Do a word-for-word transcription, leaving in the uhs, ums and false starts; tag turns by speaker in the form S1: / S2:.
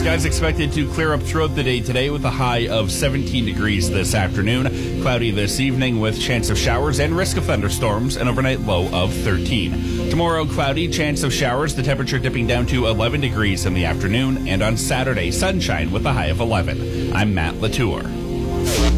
S1: Skies expected to clear up throughout the day today with a high of seventeen degrees this afternoon. Cloudy this evening with chance of showers and risk of thunderstorms, an overnight low of thirteen. Tomorrow, cloudy, chance of showers, the temperature dipping down to eleven degrees in the afternoon. And on Saturday, sunshine with a high of eleven. I'm Matt Latour.